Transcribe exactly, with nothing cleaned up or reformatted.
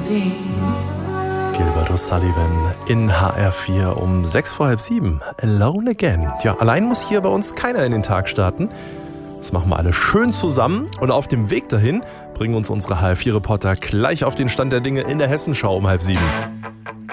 Gilbert O'Sullivan in H R vier um sechs vor halb sieben. Alone again. Ja, allein muss hier bei uns keiner in den Tag starten. Das machen wir alle schön zusammen und auf dem Weg dahin bringen uns unsere H R vier Reporter gleich auf den Stand der Dinge in der Hessenschau um halb sieben.